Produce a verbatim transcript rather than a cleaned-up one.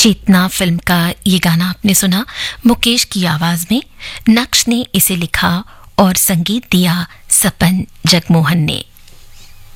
चेतना film का ये गाना आपने सुना मुकेश की आवाज में। नक्श ने इसे लिखा और संगीत दिया सपन जगमोहन ने।